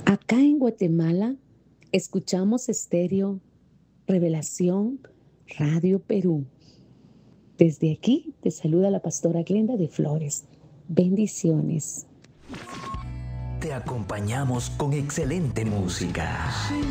Acá en Guatemala escuchamos Estéreo Revelación Radio Perú. Desde aquí te saluda la pastora Glenda de Flores. Bendiciones. Te acompañamos con excelente música.